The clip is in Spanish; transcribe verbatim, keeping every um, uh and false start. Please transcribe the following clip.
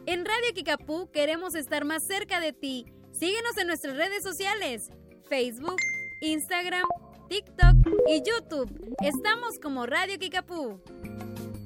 En Radio Kickapoo queremos estar más cerca de ti. Síguenos en nuestras redes sociales, Facebook, Instagram, TikTok y YouTube. Estamos como Radio Kickapoo.